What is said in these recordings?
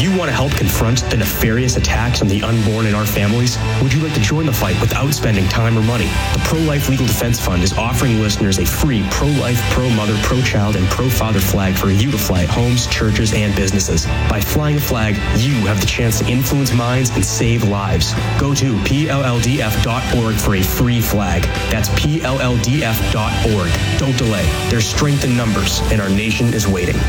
you want to help confront the nefarious attacks on the unborn in our families? Would you like to join the fight without spending time or money? The Pro-Life Legal Defense Fund is offering listeners a free pro-life, pro-mother, pro-child, and pro-father flag for you to fly at homes, churches, and businesses. By flying a flag, you have the chance to influence minds and save lives. Go to PLLDF.org for a free flag. That's PLLDF.org. Don't delay. There's strength in numbers, and our nation is waiting.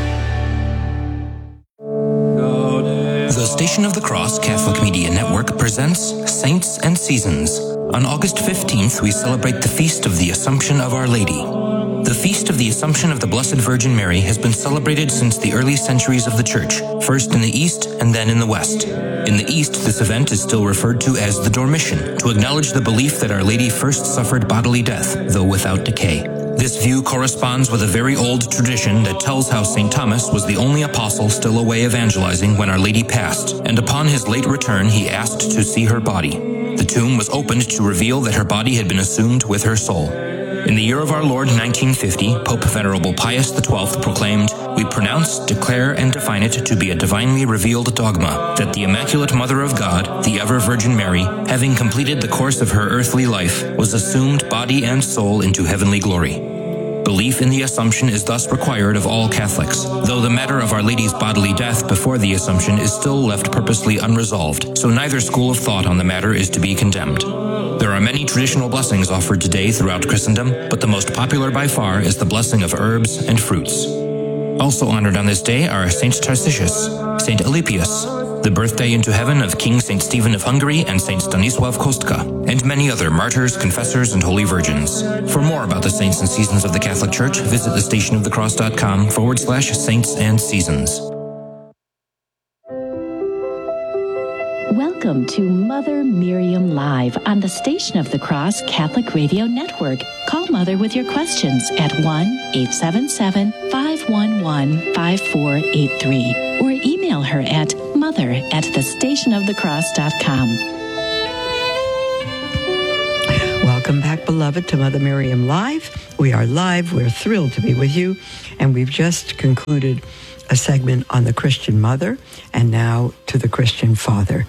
The Station of the Cross Catholic Media Network presents Saints and Seasons. On August 15th, we celebrate the Feast of the Assumption of Our Lady. The Feast of the Assumption of the Blessed Virgin Mary has been celebrated since the early centuries of the Church, first in the East and then in the West. In the East, this event is still referred to as the Dormition, to acknowledge the belief that Our Lady first suffered bodily death, though without decay. This view corresponds with a very old tradition that tells how St. Thomas was the only apostle still away evangelizing when Our Lady passed, and upon his late return he asked to see her body. The tomb was opened to reveal that her body had been assumed with her soul. In the year of our Lord 1950, Pope Venerable Pius XII proclaimed, "We pronounce, declare, and define it to be a divinely revealed dogma, that the Immaculate Mother of God, the ever-Virgin Mary, having completed the course of her earthly life, was assumed body and soul into heavenly glory." Belief in the Assumption is thus required of all Catholics, though the matter of Our Lady's bodily death before the Assumption is still left purposely unresolved, so neither school of thought on the matter is to be condemned. There are many traditional blessings offered today throughout Christendom, but the most popular by far is the blessing of herbs and fruits. Also honored on this day are Saint Tarcisius, Saint Alypius, the birthday into heaven of King Saint Stephen of Hungary and Saint Stanisław Kostka, and many other martyrs, confessors, and holy virgins. For more about the saints and seasons of the Catholic Church, visit thestationofthecross.com/saints and seasons. Welcome to Mother Miriam Live on the Station of the Cross Catholic Radio Network. Call Mother with your questions at 1-877-511-5483 or email her at mother@thestationofthecross.com. Welcome back, beloved, to Mother Miriam Live. We are live. We're thrilled to be with you. And we've just concluded a segment on the Christian mother and now to the Christian father.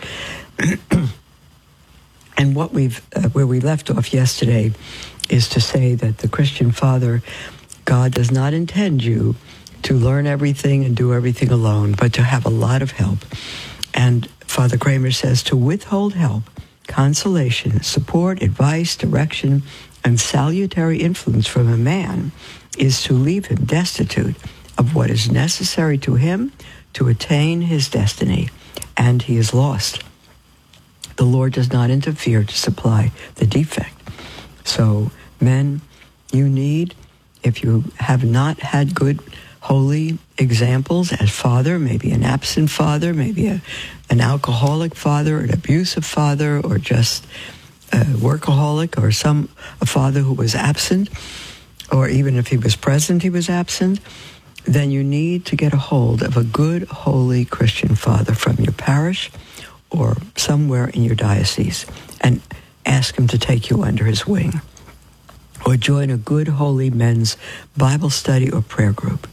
And what where we left off yesterday is to say that the Christian father, God does not intend you to learn everything and do everything alone, but to have a lot of help. And Father Kramer says to withhold help, consolation, support, advice, direction, and salutary influence from a man is to leave him destitute of what is necessary to him to attain his destiny, and he is lost. The Lord does not interfere to supply the defect. So, men, you need, if you have not had good holy examples as father, maybe an absent father, maybe an alcoholic father, an abusive father, or just a workaholic, or a father who was absent, or even if he was present, he was absent, then you need to get a hold of a good, holy Christian father from your parish or somewhere in your diocese and ask him to take you under his wing. Or join a good, holy men's Bible study or prayer group.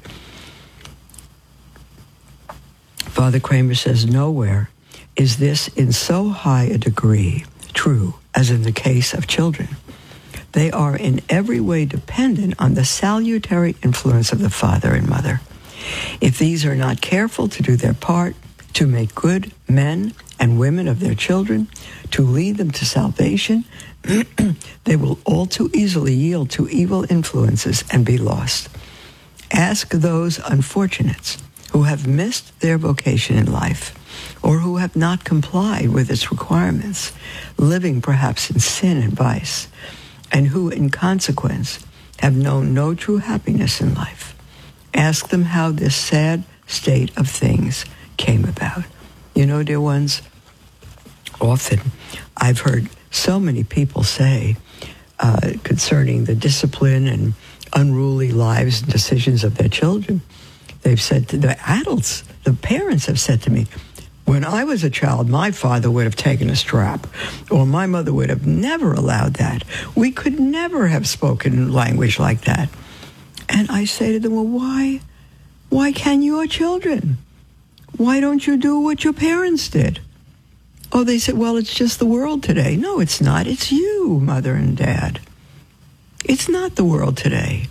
Father Kramer says, nowhere is this in so high a degree true as in the case of children. They are in every way dependent on the salutary influence of the father and mother. If these are not careful to do their part, to make good men and women of their children, to lead them to salvation, they will all too easily yield to evil influences and be lost. Ask those unfortunates who have missed their vocation in life, or who have not complied with its requirements, living perhaps in sin and vice, and who, in consequence, have known no true happiness in life. Ask them how this sad state of things came about. You know, dear ones, often I've heard so many people say concerning the discipline and unruly lives and decisions of their children, they've said to the adults, the parents have said to me, when I was a child, my father would have taken a strap, or my mother would have never allowed that. We could never have spoken language like that. And I say to them, well, why can your children? Why don't you do what your parents did? Oh, they said, well, it's just the world today. No, it's not. It's you, mother and dad. It's not the world today.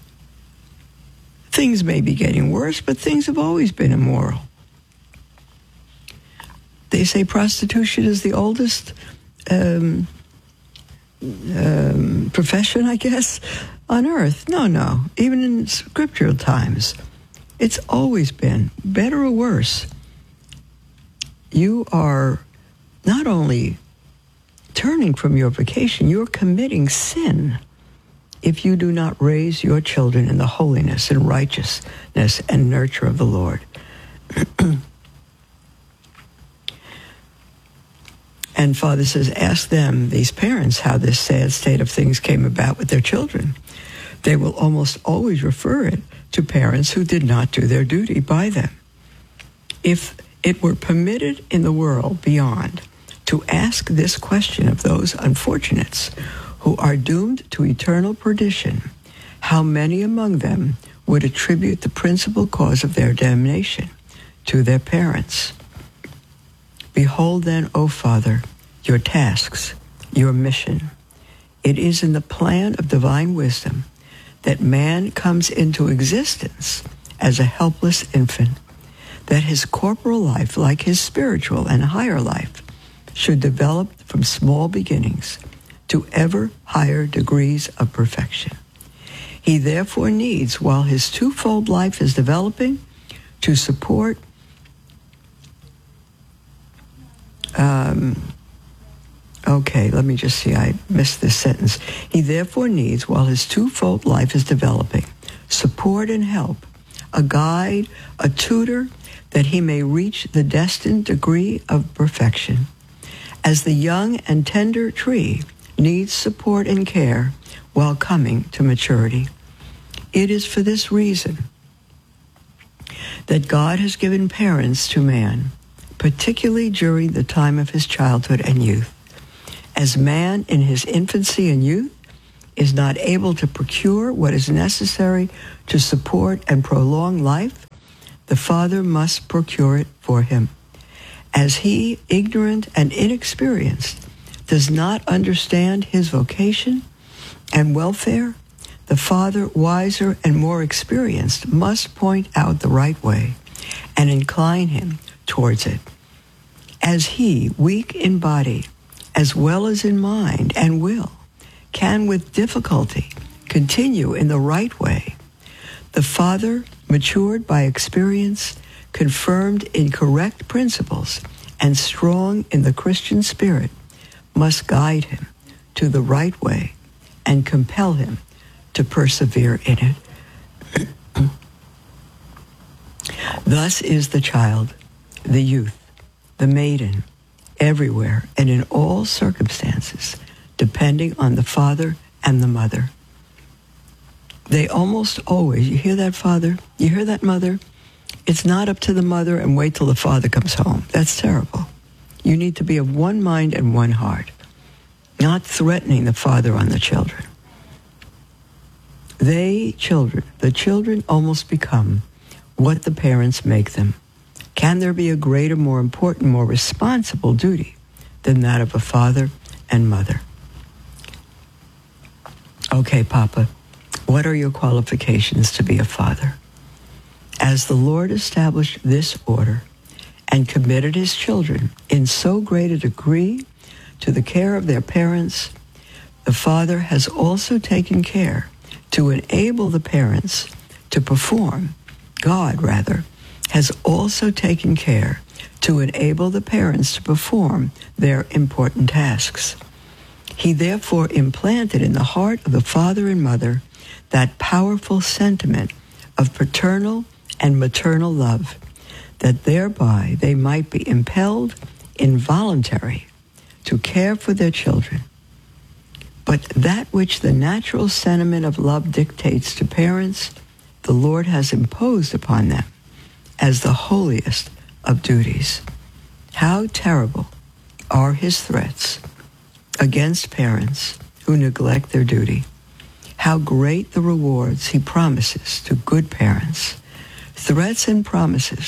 Things may be getting worse, but things have always been immoral. They say prostitution is the oldest profession, I guess, on earth. No. Even in scriptural times, it's always been, better or worse. You are not only turning from your vocation, you're committing sin if you do not raise your children in the holiness and righteousness and nurture of the Lord. And Father says, ask them, these parents, how this sad state of things came about with their children. They will almost always refer it to parents who did not do their duty by them. If it were permitted in the world beyond to ask this question of those unfortunates who are doomed to eternal perdition, how many among them would attribute the principal cause of their damnation to their parents? Behold then, O Father, your tasks, your mission. It is in the plan of divine wisdom that man comes into existence as a helpless infant, that his corporal life, like his spiritual and higher life, should develop from small beginnings to ever higher degrees of perfection. He therefore needs, while his twofold life is developing, to support let me just see, I missed this sentence. He therefore needs, while his twofold life is developing, support and help, a guide, a tutor, that he may reach the destined degree of perfection. As the young and tender tree needs support and care while coming to maturity. It is for this reason that God has given parents to man, particularly during the time of his childhood and youth. As man in his infancy and youth is not able to procure what is necessary to support and prolong life, the father must procure it for him. As he, ignorant and inexperienced, does not understand his vocation and welfare, the father, wiser and more experienced, must point out the right way and incline him towards it. As he, weak in body, as well as in mind and will, can with difficulty continue in the right way, the father, matured by experience, confirmed in correct principles, and strong in the Christian spirit, must guide him to the right way and compel him to persevere in it. Thus is the child, the youth, the maiden, everywhere and in all circumstances, depending on the father and the mother. They almost always, you hear that, father? You hear that, mother? It's not up to the mother and wait till the father comes home. That's terrible. You need to be of one mind and one heart, not threatening the father on the children. The children almost become what the parents make them. Can there be a greater, more important, more responsible duty than that of a father and mother? Okay, Papa, what are your qualifications to be a father? As the Lord established this order and committed his children in so great a degree to the care of their parents, the father has also taken care to enable the parents to perform. God, rather, has also taken care to enable the parents to perform their important tasks. He therefore implanted in the heart of the father and mother that powerful sentiment of paternal and maternal love, that thereby they might be impelled involuntarily to care for their children. But that which the natural sentiment of love dictates to parents, the Lord has imposed upon them as the holiest of duties. How terrible are his threats against parents who neglect their duty. How great the rewards he promises to good parents. Threats and promises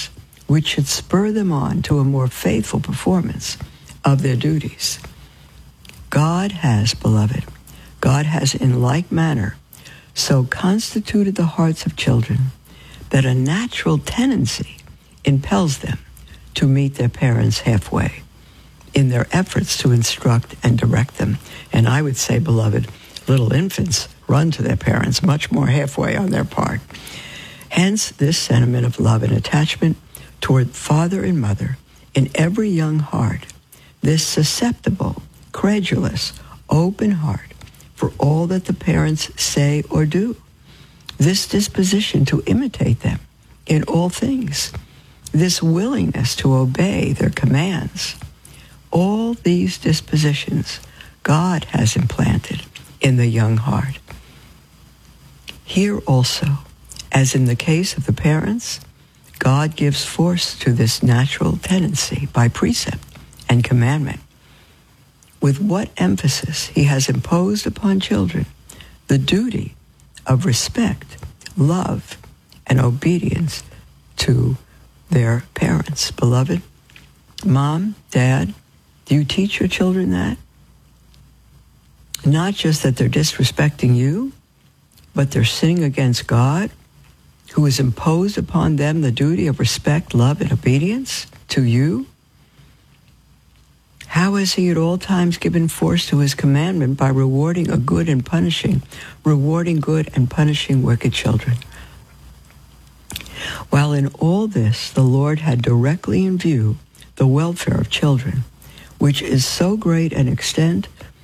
which should spur them on to a more faithful performance of their duties. God has, beloved, God has in like manner so constituted the hearts of children that a natural tendency impels them to meet their parents halfway in their efforts to instruct and direct them. And I would say, beloved, little infants run to their parents much more halfway on their part. Hence, this sentiment of love and attachment toward father and mother in every young heart, this susceptible, credulous, open heart for all that the parents say or do, this disposition to imitate them in all things, this willingness to obey their commands, all these dispositions God has implanted in the young heart. Here also, as in the case of the parents, God gives force to this natural tendency by precept and commandment. With what emphasis he has imposed upon children the duty of respect, love, and obedience to their parents. Beloved, mom, dad, do you teach your children that? Not just that they're disrespecting you, but they're sinning against God, who has imposed upon them the duty of respect, love, and obedience to you? How has he at all times given force to his commandment by rewarding good and punishing wicked children? While in all this the Lord had directly in view the welfare of children, which to so great an extent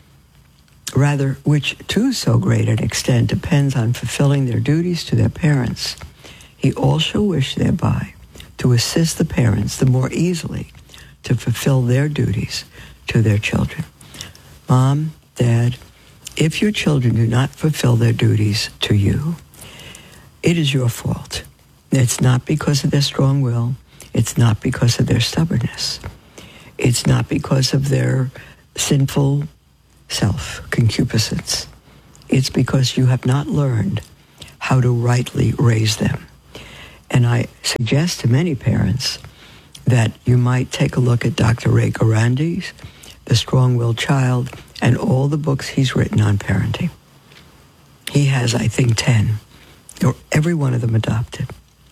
depends on fulfilling their duties to their parents, he also wished thereby to assist the parents the more easily to fulfill their duties to their children. Mom, Dad, if your children do not fulfill their duties to you, it is your fault. It's not because of their strong will. It's not because of their stubbornness. It's not because of their sinful self-concupiscence. It's because you have not learned how to rightly raise them. And I suggest to many parents that you might take a look at Dr. Ray Garandi's The Strong-Willed Child and all the books he's written on parenting. He has, I think, 10, or every one of them adopted.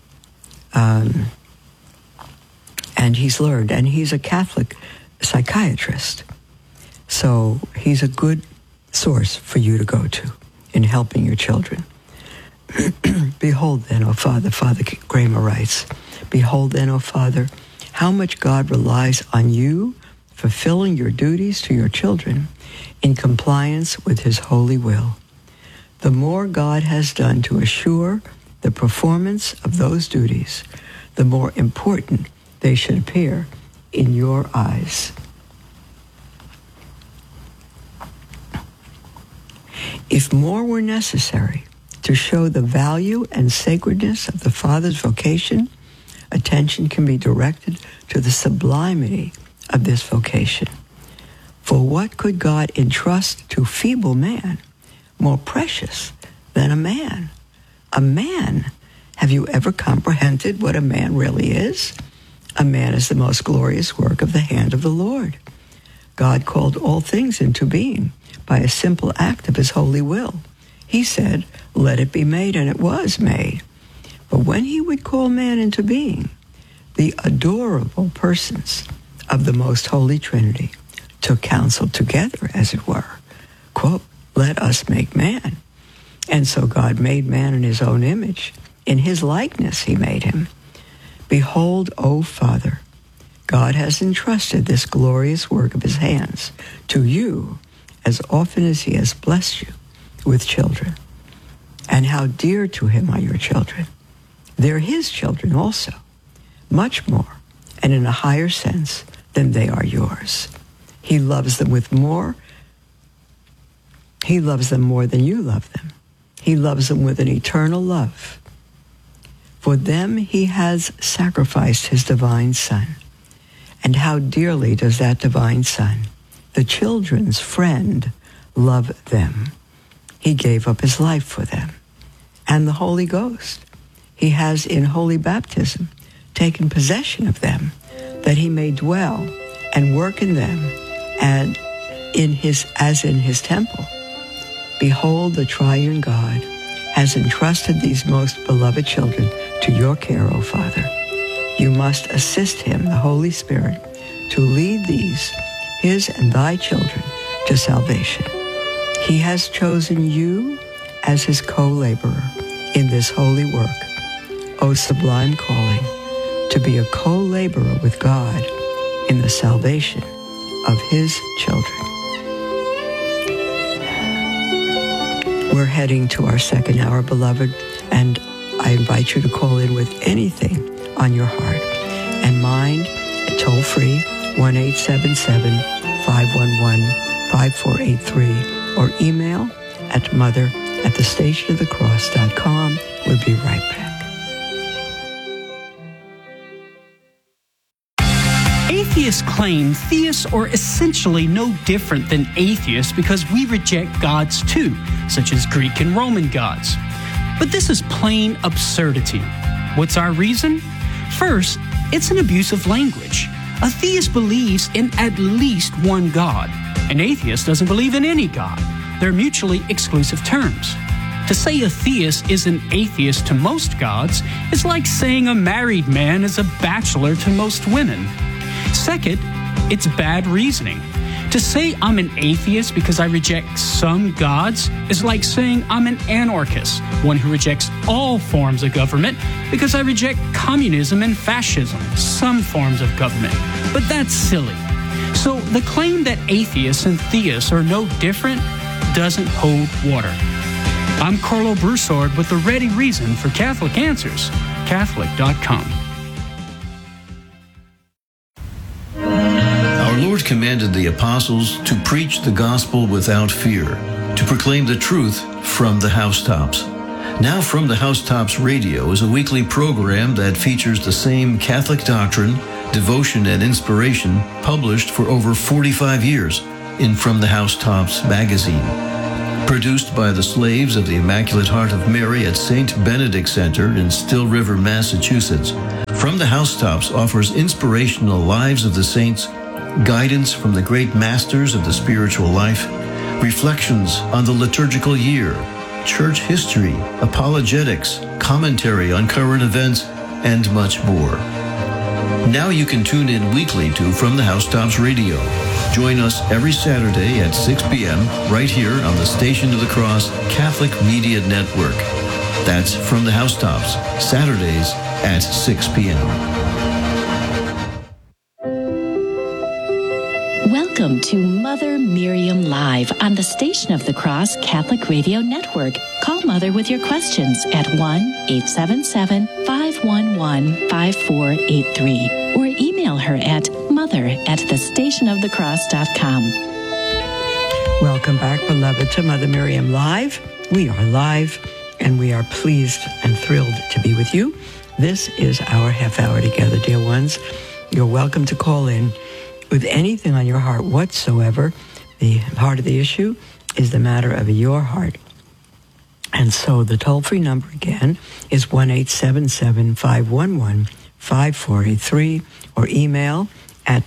And he's learned, and he's a Catholic psychiatrist. So he's a good source for you to go to in helping your children. Behold then, O Father, Father Kramer writes, behold then, O Father, how much God relies on you fulfilling your duties to your children in compliance with his holy will. The more God has done to assure the performance of those duties, the more important they should appear in your eyes. If more were necessary to show the value and sacredness of the Father's vocation, attention can be directed to the sublimity of this vocation. For what could God entrust to feeble man more precious than a man? A man. Have you ever comprehended what a man really is? A man is the most glorious work of the hand of the Lord. God called all things into being by a simple act of his holy will. He said, let it be made, and it was made. But when he would call man into being, the adorable persons of the most holy Trinity took counsel together, as it were. Quote, let us make man. And so God made man in his own image. In his likeness he made him. Behold, O Father, God has entrusted this glorious work of his hands to you as often as he has blessed you with children. And how dear to him are your children. They're his children also, much more and in a higher sense than they are yours. He loves them more than you love them. He loves them with an eternal love. For them he has sacrificed his divine Son. And how dearly does that divine Son, the children's friend, love them. He gave up his life for them. And the Holy Ghost he has in holy baptism taken possession of them, that he may dwell and work in them and as in his temple. Behold, the triune God has entrusted these most beloved children to your care, O Father. You must assist him, the Holy Spirit, to lead these, his and thy children, to salvation. He has chosen you as his co-laborer in this holy work. O sublime calling, to be a co-laborer with God in the salvation of his children. We're heading to our second hour, beloved, and I invite you to call in with anything on your heart and mind, toll-free, 1-877-511-5483, or email at mother@thestationofthecross.com. We'll be right back. Atheists claim theists are essentially no different than atheists because we reject gods too, such as Greek and Roman gods. But this is plain absurdity. What's our reason? First, it's an abuse of language. A theist believes in at least one God. An atheist doesn't believe in any God. They're mutually exclusive terms. To say a theist is an atheist to most gods is like saying a married man is a bachelor to most women. Second, it's bad reasoning. To say I'm an atheist because I reject some gods is like saying I'm an anarchist, one who rejects all forms of government because I reject communism and fascism, some forms of government. But that's silly. So the claim that atheists and theists are no different doesn't hold water. I'm Carlo Broussard with the ready reason for Catholic Answers, Catholic.com. Our Lord commanded the apostles to preach the gospel without fear, to proclaim the truth from the housetops. Now From the Housetops Radio is a weekly program that features the same Catholic doctrine, devotion, and inspiration published for over 45 years in From the Housetops magazine. Produced by the slaves of the Immaculate Heart of Mary at St. Benedict Center in Still River, Massachusetts, From the Housetops offers inspirational lives of the saints, guidance from the great masters of the spiritual life, reflections on the liturgical year, church history, apologetics, commentary on current events, and much more. Now you can tune in weekly to From the Housetops Radio. Join us every Saturday at 6 p.m. right here on the Station of the Cross Catholic Media Network. That's From the Housetops, Saturdays at 6 p.m. Welcome to Mother Miriam Live on the Station of the Cross Catholic Radio Network. Call Mother with your questions at 1-877-511-5483 or email her at mother@thestationofthecross.com. Welcome back, beloved, to Mother Miriam Live. We are live, and we are pleased and thrilled to be with you. This is our half hour together, dear ones. You're welcome to call in with anything on your heart whatsoever. The heart of the issue is the matter of your heart. And so the toll-free number again is 1-877-511-5483 or email at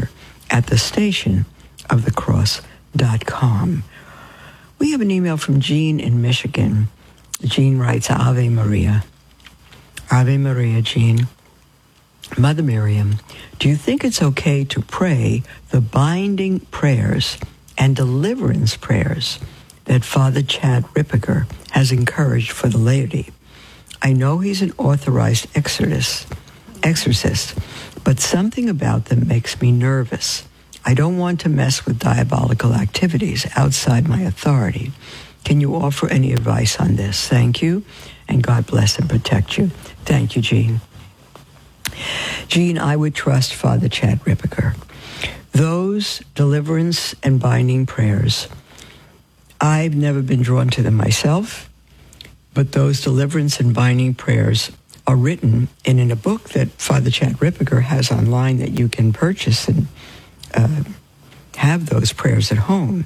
mother@thestationofthecross.com. We have an email from Jean in Michigan. Jean writes, Ave Maria. Ave Maria, Jean. Mother Miriam, do you think it's okay to pray the binding prayers and deliverance prayers that Father Chad Ripperger has encouraged for the laity? I know he's an authorized exorcist, but something about them makes me nervous. I don't want to mess with diabolical activities outside my authority. Can you offer any advice on this? Thank you, and God bless and protect you. Thank you, Jean. Jean, I would trust Father Chad Ripperger. Those deliverance and binding prayers, I've never been drawn to them myself, but those deliverance and binding prayers are written in a book that Father Chad Ripperger has online that you can purchase and have those prayers at home.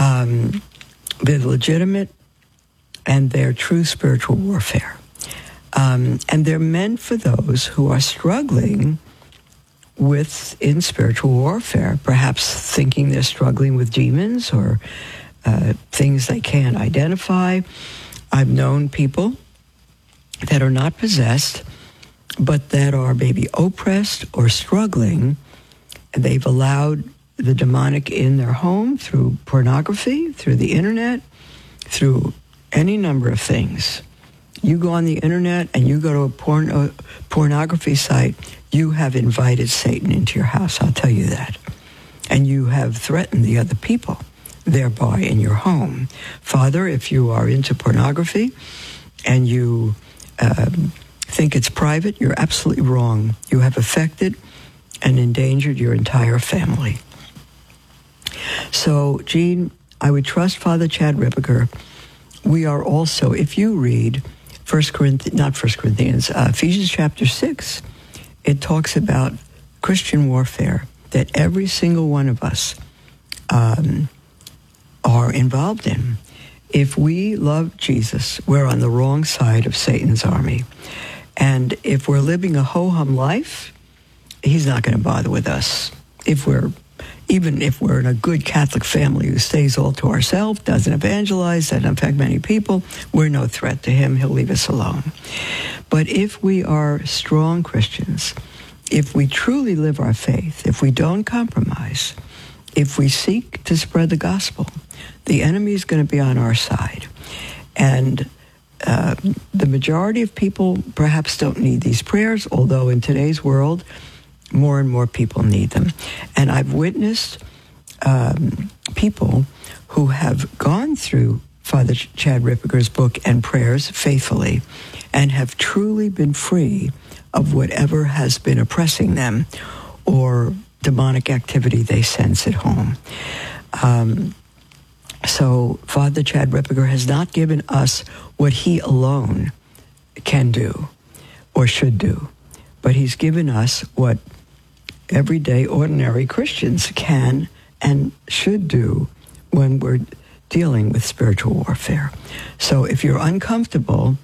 They're legitimate and they're true spiritual warfare. And they're meant for those who are struggling in spiritual warfare, perhaps thinking they're struggling with demons or things they can't identify. I've known people that are not possessed, but that are maybe oppressed or struggling. They've allowed the demonic in their home through pornography, through the internet, through any number of things. You go on the internet and you go to a pornography site, you have invited Satan into your house, I'll tell you that. And you have threatened the other people thereby in your home. Father, if you are into pornography and you think it's private, you're absolutely wrong. You have affected and endangered your entire family. So, Jean, I would trust Father Chad Ripperger. We are also, if you read Ephesians chapter 6, it talks about Christian warfare, that every single one of us are involved in. If we love Jesus, we're on the wrong side of Satan's army. And if we're living a ho-hum life, he's not going to bother with us. Even if we're in a good Catholic family who stays all to ourselves, doesn't evangelize, doesn't affect many people, we're no threat to him. He'll leave us alone. But if we are strong Christians, if we truly live our faith, if we don't compromise, if we seek to spread the gospel, the enemy is going to be on our side. And the majority of people perhaps don't need these prayers, although in today's world, more and more people need them. And I've witnessed people who have gone through Father Chad Ripperger's book and prayers faithfully and have truly been free of whatever has been oppressing them or demonic activity they sense at home. So Father Chad Ripperger has not given us what he alone can do or should do, but he's given us what everyday, ordinary Christians can and should do when we're dealing with spiritual warfare. So if you're uncomfortable,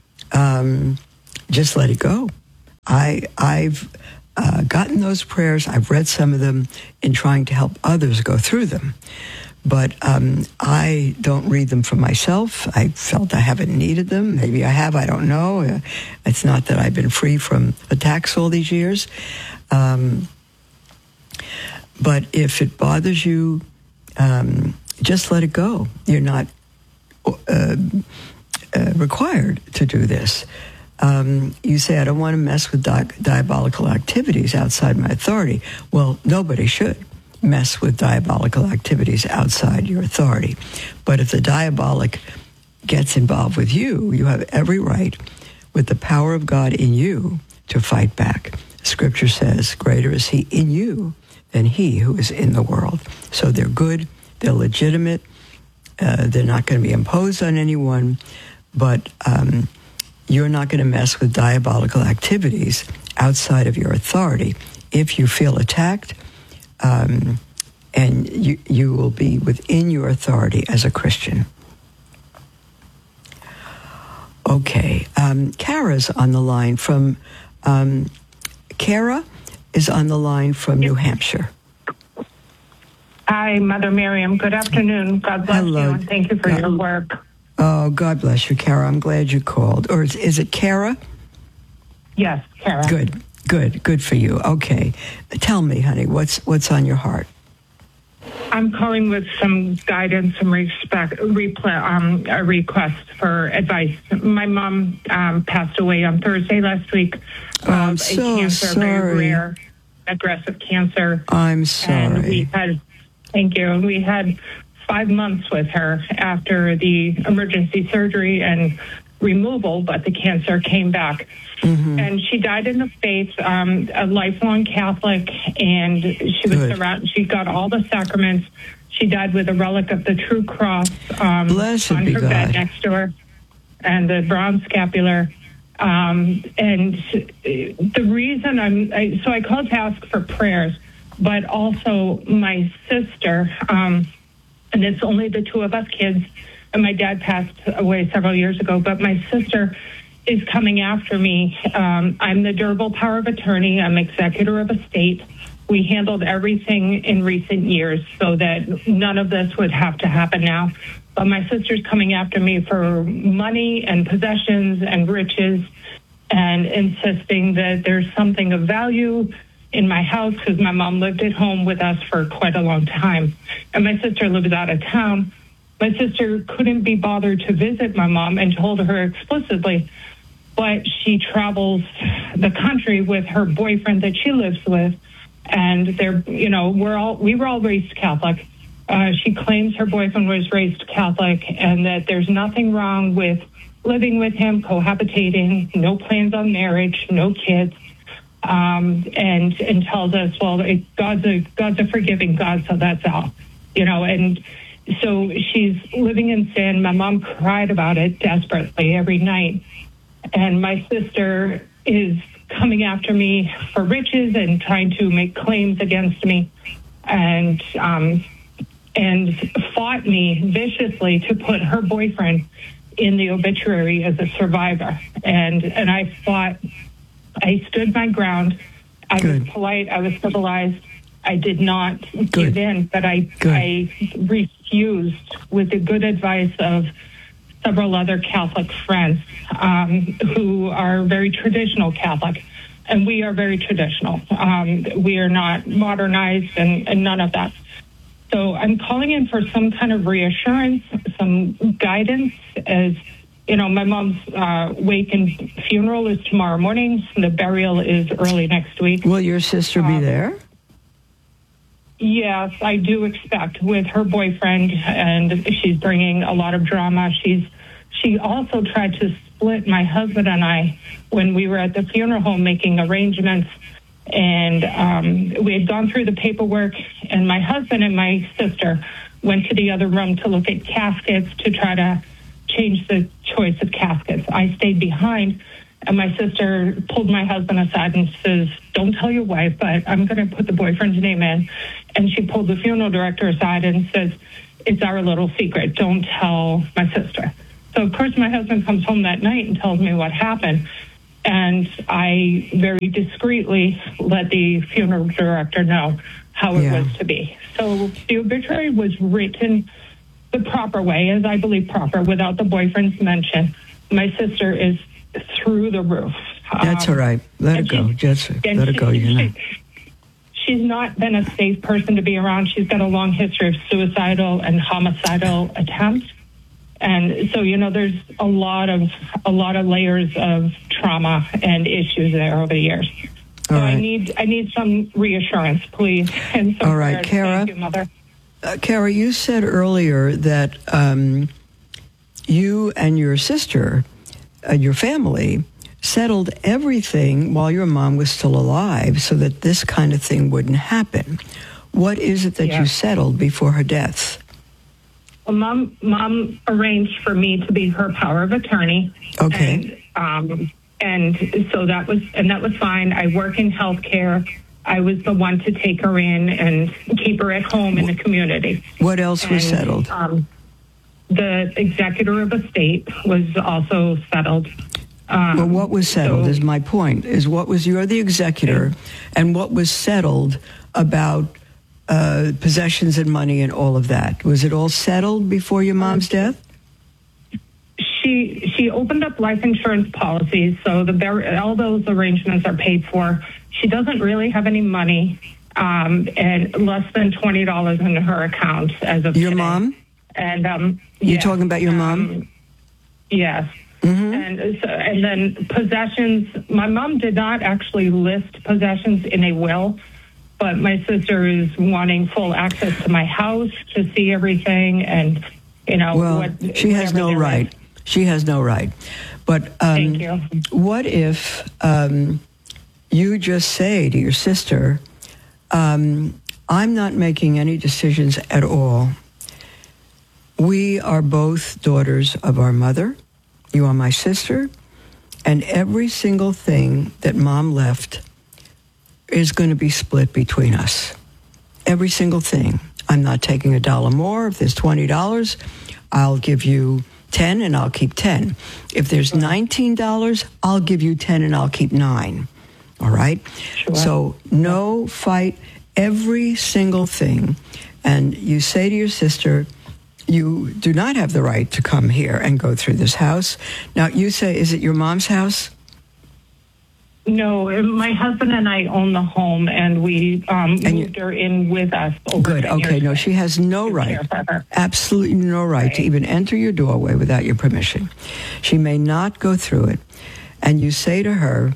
just let it go. I've gotten those prayers. I've read some of them in trying to help others go through them. But I don't read them for myself. I felt I haven't needed them. Maybe I have. I don't know. It's not that I've been free from attacks all these years. But if it bothers you, just let it go. You're not required to do this. You say, I don't want to mess with diabolical activities outside my authority. Well, nobody should mess with diabolical activities outside your authority. But if the diabolic gets involved with you, you have every right, with the power of God in you, to fight back. Scripture says, greater is he in you than he who is in the world. So they're good, they're legitimate, they're not going to be imposed on anyone, but you're not going to mess with diabolical activities outside of your authority. If you feel attacked, and you will be within your authority as a Christian. Okay, Kara's on the line from, Kara is on the line from New Hampshire. Hi, Mother Miriam. Good afternoon. God bless you, and thank you for your work. Oh, God bless you, Kara. I'm glad you called. Or is it Kara? Yes, Kara. Good for you. Okay. Tell me, honey, what's on your heart? I'm calling with some guidance, some a request for advice. My mom passed away on Thursday last week of a cancer, very rare, aggressive cancer. I'm sorry. And we had 5 months with her after the emergency surgery and removal, but the cancer came back. Mm-hmm. And she died in the faith, a lifelong Catholic, and she was she got all the sacraments. She died with a relic of the True Cross on her bed next to her, and the bronze scapular. And the reason I called to ask for prayers, but also my sister, and it's only the two of us kids, and my dad passed away several years ago, but my sister is coming after me. I'm the durable power of attorney. I'm executor of estate. We handled everything in recent years so that none of this would have to happen now. But my sister's coming after me for money and possessions and riches and insisting that there's something of value in my house because my mom lived at home with us for quite a long time. And my sister lives out of town. My sister couldn't be bothered to visit my mom and told her explicitly, but she travels the country with her boyfriend that she lives with. And they're, you know, we were all raised Catholic. She claims her boyfriend was raised Catholic and that there's nothing wrong with living with him, cohabitating, no plans on marriage, no kids, and tells us, well, God's a forgiving God, so that's all, you know. And so she's living in sin. My mom cried about it desperately every night, and my sister is coming after me for riches and trying to make claims against me, and fought me viciously to put her boyfriend in the obituary as a survivor. And I fought. I stood my ground. I was polite. I was civilized. I did not give in, but I refused, with the good advice of several other Catholic friends who are very traditional Catholic, and we are very traditional. We are not modernized and none of that. So I'm calling in for some kind of reassurance, some guidance. As you know, my mom's wake and funeral is tomorrow morning. The burial is early next week. Will your sister be there? Yes, I do expect, with her boyfriend, and she's bringing a lot of drama. She also tried to split my husband and I when we were at the funeral home making arrangements, and we had gone through the paperwork, and my husband and my sister went to the other room to look at caskets to try to change the choice of caskets. I stayed behind, and my sister pulled my husband aside and says, "Don't tell your wife, but I'm going to put the boyfriend's name in." And she pulled the funeral director aside and says, "It's our little secret. Don't tell my sister." So, of course, my husband comes home that night and tells me what happened. And I very discreetly let the funeral director know how it was to be. So the obituary was written the proper way, as I believe proper, without the boyfriend's mention. My sister is through the roof. That's all right. Let it go. Just let it go. She's not been a safe person to be around. She's got a long history of suicidal and homicidal attempts. And so, you know, there's a lot of layers of trauma and issues there over the years. So I need some reassurance, please. And some all right, Kara. Thank you, Mother. Kara, you said earlier that you and your sister, your family, settled everything while your mom was still alive so that this kind of thing wouldn't happen. What is it that you settled before her death? Well, Mom arranged for me to be her power of attorney. Okay. And so that was fine. I work in healthcare. I was the one to take her in and keep her at home in the community. What else was settled? The executor of estate was also settled. Well, what was settled is my point. You're the executor, and what was settled about possessions and money and all of that? Was it all settled before your mom's death? She opened up life insurance policies, so all those arrangements are paid for. She doesn't really have any money, and less than $20 in her account as of your today. Mom? And you're talking about your mom? Yes. Mm-hmm. And then possessions. My mom did not actually list possessions in a will, but my sister is wanting full access to my house to see everything, and she has no right. She has no right. But thank you. What if you just say to your sister, "I'm not making any decisions at all. We are both daughters of our mother. You are my sister, and every single thing that Mom left is going to be split between us. Every single thing. I'm not taking $1 more. If there's $20, I'll give you 10 and I'll keep 10. If there's $19, I'll give you 10 and I'll keep 9. All right? Sure. So no fight, every single thing. And you say to your sister, you do not have the right to come here and go through this house. Now, you say, is it your mom's house? No, my husband and I own the home, and we moved her in with us. Good. Okay. No, she has no right, absolutely no right to even enter your doorway without your permission. She may not go through it. And you say to her,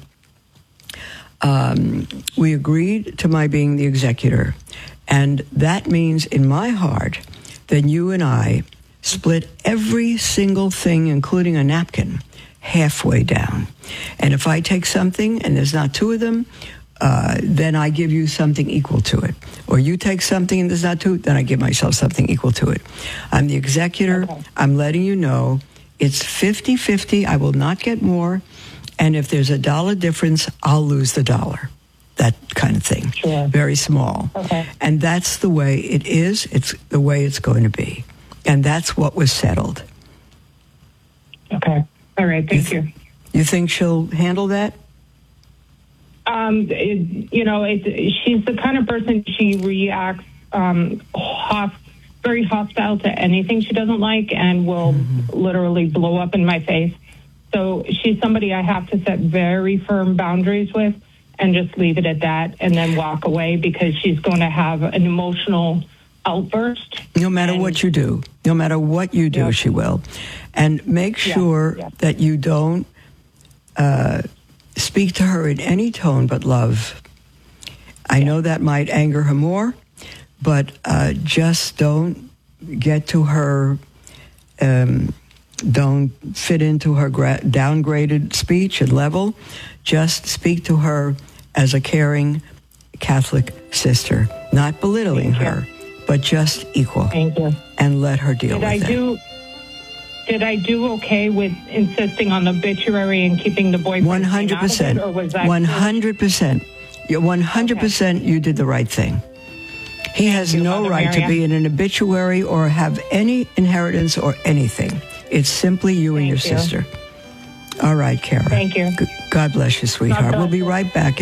we agreed to my being the executor. And that means in my heart that you and I split every single thing, including a napkin, halfway down. And if I take something and there's not two of them, then I give you something equal to it. Or you take something and there's not two, then I give myself something equal to it. I'm the executor. Okay. I'm letting you know it's 50-50. I will not get more. And if there's $1 difference, I'll lose the $1. That kind of thing. Sure. Very small. Okay. And that's the way it is. It's the way it's going to be. And that's what was settled. Okay. All right. Thank you. You think she'll handle that? She's the kind of person, she reacts very hostile to anything she doesn't like and will literally blow up in my face. So she's somebody I have to set very firm boundaries with and just leave it at that and then walk away because she's going to have an emotional outburst. No matter what you do. No matter what you do, she will. And make sure that you don't speak to her in any tone but love. I know that might anger her more, but just don't get to her, don't fit into her downgraded speech and level. Just speak to her as a caring Catholic sister, not belittling her, but just equal. Thank you. And let her deal with it. Did I do okay with insisting on the obituary and keeping the boyfriend 100%. Or was that 100%. 100% you did the right thing. He has no right to be in an obituary or have any inheritance or anything. It's simply you and your sister. All right, Kara. Thank you. God bless you, sweetheart. We'll be right back.